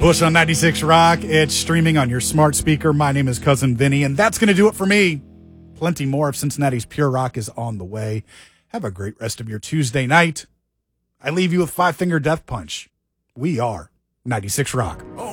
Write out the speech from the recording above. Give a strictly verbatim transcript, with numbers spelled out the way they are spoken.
Bush on ninety-six Rock. It's streaming on your smart speaker. My name is Cousin Vinny, and that's going to do it for me. Plenty more of Cincinnati's Pure Rock is on the way. Have a great rest of your Tuesday night. I leave you with Five Finger Death Punch. We are ninety-six Rock. Oh.